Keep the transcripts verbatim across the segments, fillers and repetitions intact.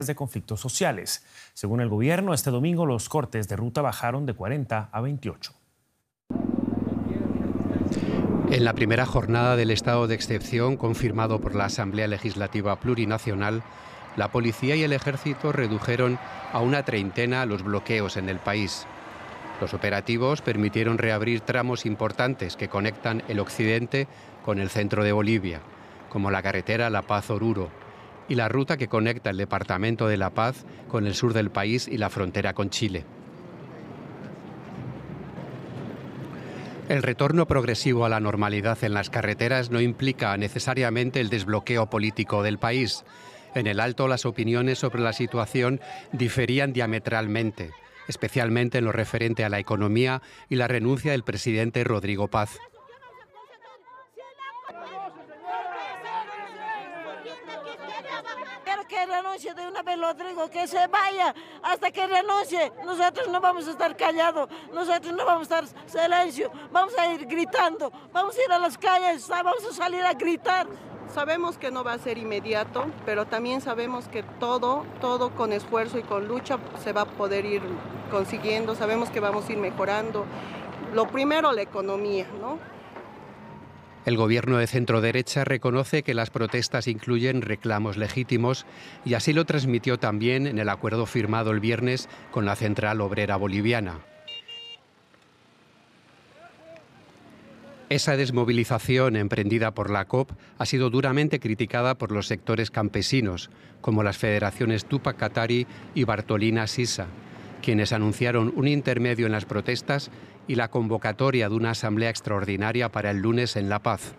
de conflictos sociales. Según el gobierno, este domingo los cortes de ruta bajaron de cuarenta a veintiocho. En la primera jornada del estado de excepción confirmado por la Asamblea Legislativa Plurinacional, la policía y el ejército redujeron a una treintena los bloqueos en el país. Los operativos permitieron reabrir tramos importantes que conectan el occidente con el centro de Bolivia, como la carretera La Paz-Oruro, y la ruta que conecta el departamento de La Paz con el sur del país y la frontera con Chile. El retorno progresivo a la normalidad en las carreteras no implica necesariamente el desbloqueo político del país. En el Alto, las opiniones sobre la situación diferían diametralmente, especialmente en lo referente a la economía y la renuncia del presidente Rodrigo Paz. Quiero que renuncie de una vez Rodrigo, que se vaya hasta que renuncie. Nosotros no vamos a estar callados, nosotros no vamos a estar silencio, vamos a ir gritando, vamos a ir a las calles, vamos a salir a gritar. Sabemos que no va a ser inmediato, pero también sabemos que todo, todo con esfuerzo y con lucha se va a poder ir consiguiendo. Sabemos que vamos a ir mejorando. Lo primero, la economía, ¿no? El gobierno de centro-derecha reconoce que las protestas incluyen reclamos legítimos y así lo transmitió también en el acuerdo firmado el viernes con la Central Obrera Boliviana. Esa desmovilización emprendida por la C O P ha sido duramente criticada por los sectores campesinos, como las federaciones Tupac Katari y Bartolina Sisa, quienes anunciaron un intermedio en las protestas y la convocatoria de una asamblea extraordinaria para el lunes en La Paz.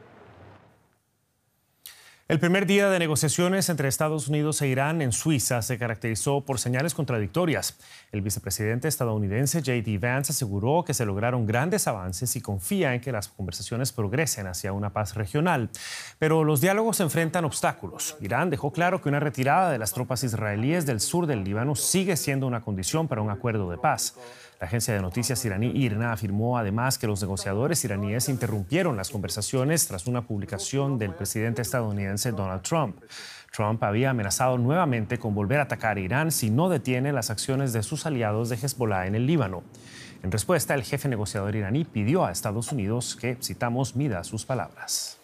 El primer día de negociaciones entre Estados Unidos e Irán en Suiza se caracterizó por señales contradictorias. El vicepresidente estadounidense J D Vance aseguró que se lograron grandes avances y confía en que las conversaciones progresen hacia una paz regional. Pero los diálogos enfrentan obstáculos. Irán dejó claro que una retirada de las tropas israelíes del sur del Líbano sigue siendo una condición para un acuerdo de paz. La agencia de noticias iraní I R N A afirmó además que los negociadores iraníes interrumpieron las conversaciones tras una publicación del presidente estadounidense Donald Trump. Trump había amenazado nuevamente con volver a atacar a Irán si no detiene las acciones de sus aliados de Hezbollah en el Líbano. En respuesta, el jefe negociador iraní pidió a Estados Unidos que, citamos, mida sus palabras.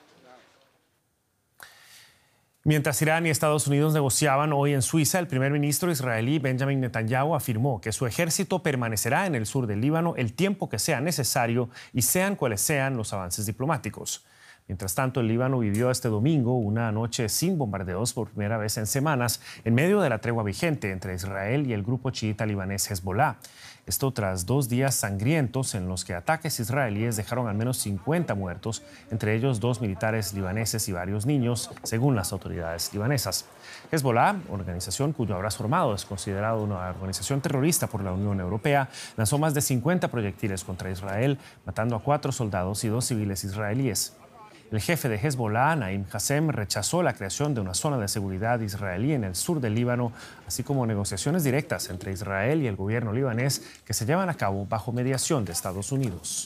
Mientras Irán y Estados Unidos negociaban hoy en Suiza, el primer ministro israelí Benjamin Netanyahu afirmó que su ejército permanecerá en el sur del Líbano el tiempo que sea necesario y sean cuales sean los avances diplomáticos. Mientras tanto, el Líbano vivió este domingo una noche sin bombardeos por primera vez en semanas, en medio de la tregua vigente entre Israel y el grupo chiita libanés Hezbollah. Esto tras dos días sangrientos en los que ataques israelíes dejaron al menos cincuenta muertos, entre ellos dos militares libaneses y varios niños, según las autoridades libanesas. Hezbollah, organización cuyo abrazo armado es considerado una organización terrorista por la Unión Europea, lanzó más de cincuenta proyectiles contra Israel, matando a cuatro soldados y dos civiles israelíes. El jefe de Hezbollah, Naim Qassem, rechazó la creación de una zona de seguridad israelí en el sur del Líbano, así como negociaciones directas entre Israel y el gobierno libanés que se llevan a cabo bajo mediación de Estados Unidos.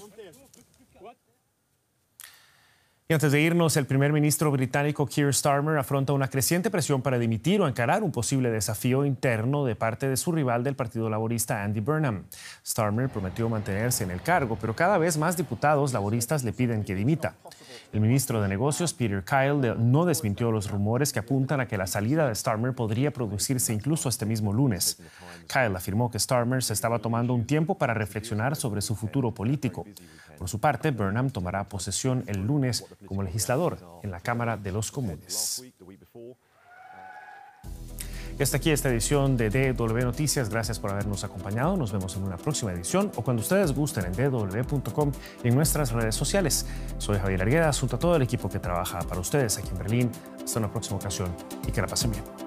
Y antes de irnos, el primer ministro británico Keir Starmer afronta una creciente presión para dimitir o encarar un posible desafío interno de parte de su rival del Partido Laborista, Andy Burnham. Starmer prometió mantenerse en el cargo, pero cada vez más diputados laboristas le piden que dimita. El ministro de Negocios, Peter Kyle, no desmintió los rumores que apuntan a que la salida de Starmer podría producirse incluso este mismo lunes. Kyle afirmó que Starmer se estaba tomando un tiempo para reflexionar sobre su futuro político. Por su parte, Burnham tomará posesión el lunes como legislador en la Cámara de los Comunes. Y hasta aquí esta edición de D W Noticias. Gracias por habernos acompañado. Nos vemos en una próxima edición o cuando ustedes gusten en d w punto com y en nuestras redes sociales. Soy Javier Arguedas, junto a todo el equipo que trabaja para ustedes aquí en Berlín. Hasta una próxima ocasión y que la pasen bien.